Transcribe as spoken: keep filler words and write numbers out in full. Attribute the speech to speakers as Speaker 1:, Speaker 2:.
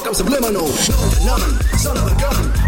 Speaker 1: fuck, I'm subliminal. No, none, son of a gun.